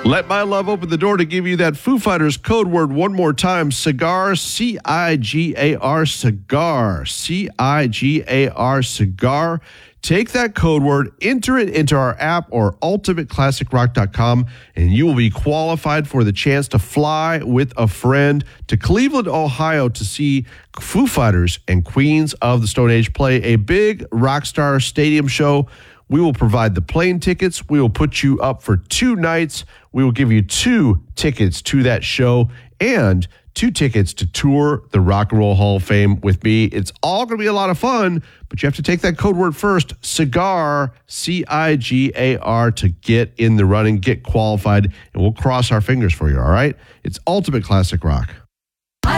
Let my love open the door to give you that Foo Fighters code word one more time. Cigar, C-I-G-A-R, cigar, C-I-G-A-R, cigar. Take that code word, enter it into our app or ultimateclassicrock.com, and you will be qualified for the chance to fly with a friend to Cleveland, Ohio to see Foo Fighters and Queens of the Stone Age play a big Rockstar Stadium show. We will provide the plane tickets. We will put you up for 2 nights. We will give you 2 tickets to that show and 2 tickets to tour the Rock and Roll Hall of Fame with me. It's all going to be a lot of fun, but you have to take that code word first, cigar, C-I-G-A-R, to get in the running, get qualified, and we'll cross our fingers for you, all right? It's Ultimate Classic Rock.